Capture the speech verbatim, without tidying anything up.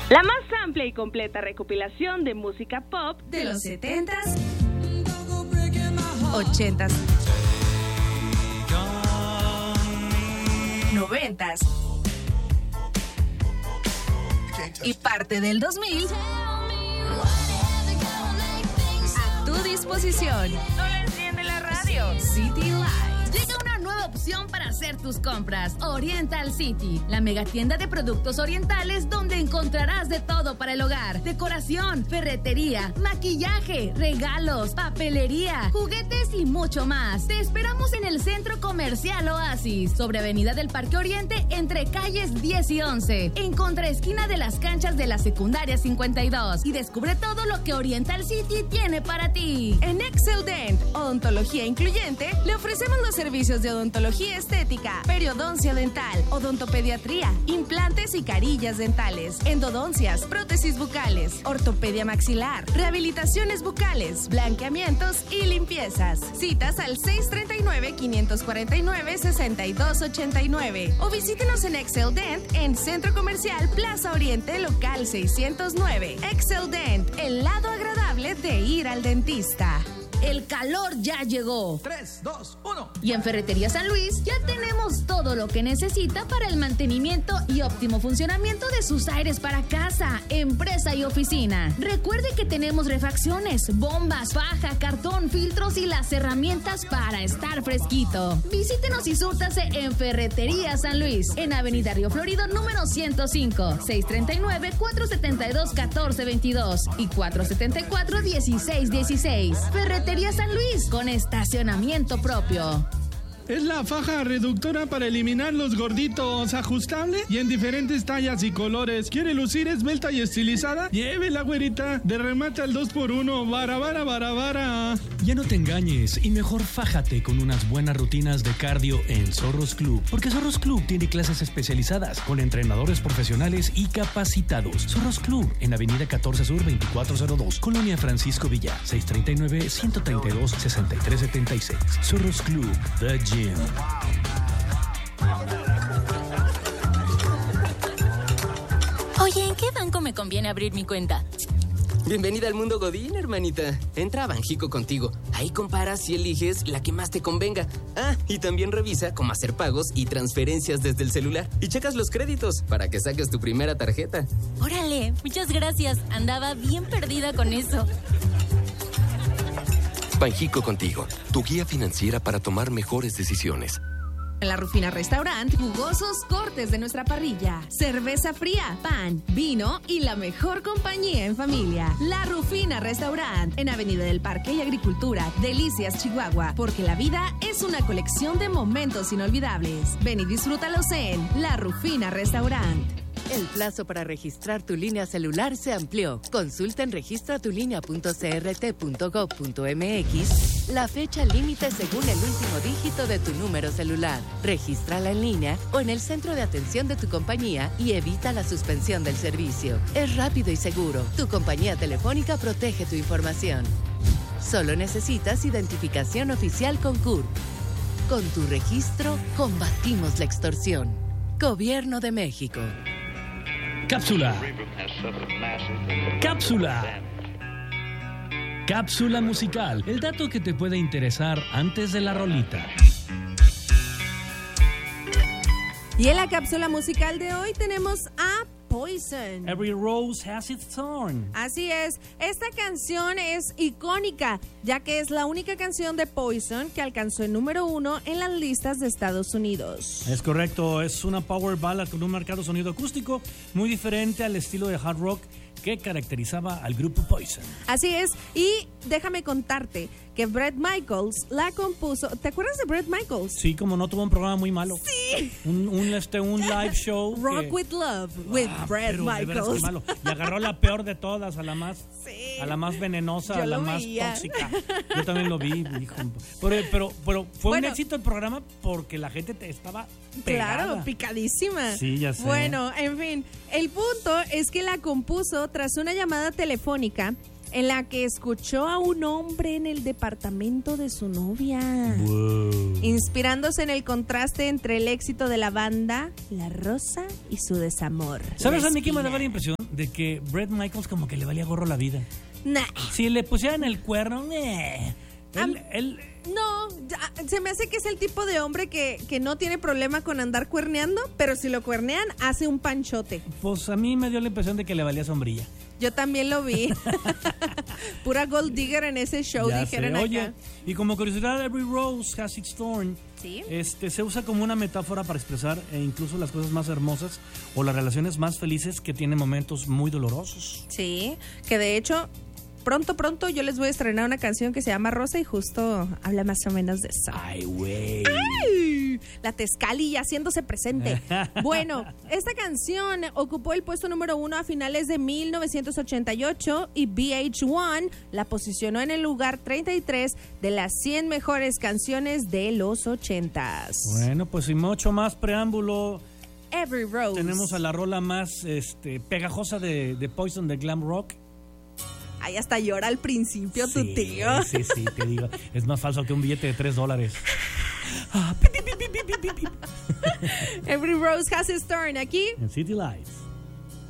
La más amplia y completa recopilación de música pop de los setentas, ochentas, noventas y parte del dos mil a tu disposición. Solo enciende la radio. City Lights. Llega una nueva opción para hacer tus compras. Oriental City, la mega tienda de productos orientales donde encontrarás de todo para el hogar: decoración, ferretería, maquillaje, regalos, papelería, juguetes y mucho más. Te esperamos en el Centro Comercial Oasis, sobre Avenida del Parque Oriente, entre calles diez y once, en contraesquina de las canchas de la secundaria cincuenta y dos. Y descubre todo lo que Oriental City tiene para ti. En Excel Dent, odontología incluyente, le ofrecemos los servicios de odontología estética, periodoncia dental, odontopediatría, implantes y carillas dentales, endodoncias, prótesis bucales, ortopedia maxilar, rehabilitaciones bucales, blanqueamientos y limpiezas. Citas al seis tres nueve, cinco cuatro nueve, seis dos ocho nueve o visítenos en Excel Dent en Centro Comercial Plaza Oriente, local seiscientos nueve. Excel Dent, el lado agradable de ir al dentista. El calor ya llegó. tres, dos, uno. Y en Ferretería San Luis ya tenemos todo lo que necesita para el mantenimiento y óptimo funcionamiento de sus aires para casa, empresa y oficina. Recuerde que tenemos refacciones, bombas, faja, cartón, filtros y las herramientas para estar fresquito. Visítenos y súrtase en Ferretería San Luis, en Avenida Río Florido número ciento cinco, seis tres nueve, cuatro siete dos, uno cuatro dos dos y cuatro siete cuatro, uno seis uno seis. Ferretería San Luis, con estacionamiento propio. Es la faja reductora para eliminar los gorditos, ajustable y en diferentes tallas y colores. ¿Quiere lucir esbelta y estilizada? Llévela, güerita, de remate al dos por uno, vara, vara, vara, vara. Ya no te engañes y mejor fájate con unas buenas rutinas de cardio en Zorros Club, porque Zorros Club tiene clases especializadas con entrenadores profesionales y capacitados. Zorros Club en Avenida catorce Sur veinticuatro cero dos, Colonia Francisco Villa, seis tres nueve, uno tres dos, seis tres siete seis. Zorros Club, The Gym. Oye, ¿en qué banco me conviene abrir mi cuenta? Bienvenida al mundo Godín, hermanita. Entra a Banjico Contigo. Ahí comparas y eliges la que más te convenga. Ah, y también revisa cómo hacer pagos y transferencias desde el celular. Y checas los créditos para que saques tu primera tarjeta. Órale, muchas gracias. Andaba bien perdida con eso. Banjico Contigo, tu guía financiera para tomar mejores decisiones. En La Rufina Restaurant, jugosos cortes de nuestra parrilla, cerveza fría, pan, vino y la mejor compañía en familia. La Rufina Restaurant, en Avenida del Parque y Agricultura, Delicias, Chihuahua, porque la vida es una colección de momentos inolvidables. Ven y disfrútalos en La Rufina Restaurant. El plazo para registrar tu línea celular se amplió. Consulta en registra tu línea punto c r t punto gov punto m x la fecha límite según el último dígito de tu número celular. Regístrala en línea o en el centro de atención de tu compañía y evita la suspensión del servicio. Es rápido y seguro. Tu compañía telefónica protege tu información. Solo necesitas identificación oficial con C U R. Con tu registro, combatimos la extorsión. Gobierno de México. Cápsula. Cápsula. Cápsula musical. El dato que te puede interesar antes de la rolita. Y en la cápsula musical de hoy tenemos a Poison. Every rose has its thorn. Así es, esta canción es icónica, ya que es la única canción de Poison que alcanzó el número uno en las listas de Estados Unidos. Es correcto, es una power ballad con un marcado sonido acústico muy diferente al estilo de hard rock que caracterizaba al grupo Poison. Así es, y déjame contarte que Bret Michaels la compuso. ¿Te acuerdas de Bret Michaels? Sí, como no, tuvo un programa muy malo. Sí. Un, un, este, un live show. Rock que... with Love, with ah, Bret Michaels. Malo. Y agarró la peor de todas, a la más, sí. a la más venenosa, Yo a la más veía. tóxica. Yo también lo vi, hijo. Pero, pero, pero fue bueno, un éxito el programa porque la gente te estaba pegada. Claro, picadísima. Sí, ya sé. Bueno, en fin, el punto es que la compuso tras una llamada telefónica en la que escuchó a un hombre en el departamento de su novia, wow. inspirándose en el contraste entre el éxito de la banda La Rosa y su desamor. ¿Sabes la a mí que me espina. daba la impresión? De que Bret Michaels como que le valía gorro la vida. Nah. Si le pusieran el cuerno, eh, él, él, No, ya, se me hace que es el tipo de hombre que, que no tiene problema con andar cuerneando, pero si lo cuernean, hace un panchote. pues a mí me dio la impresión de que le valía sombrilla. Yo también lo vi. Pura gold digger en ese show, Ya dijeron sé. acá. Oye, y como curiosidad, every rose has its thorn. ¿Sí? Este, se usa como una metáfora para expresar eh, incluso las cosas más hermosas o las relaciones más felices que tienen momentos muy dolorosos. Sí, que de hecho, pronto, pronto yo les voy a estrenar una canción que se llama Rosa y justo habla más o menos de eso. Ay, güey. ¡Ay! La Tezcali haciéndose presente. Bueno, esta canción ocupó el puesto número uno a finales de mil novecientos ochenta y ocho y V H uno la posicionó en el lugar treinta y tres de las cien mejores canciones de los ochentas. Bueno, pues sin mucho más preámbulo, Every Rose. tenemos a la rola más este, pegajosa de, de Poison, de glam rock. Ahí hasta llora al principio tu Sí, tío. sí, sí, te digo. Es más falso que un billete de tres dólares. Every Rose has its turn aquí En City Lights.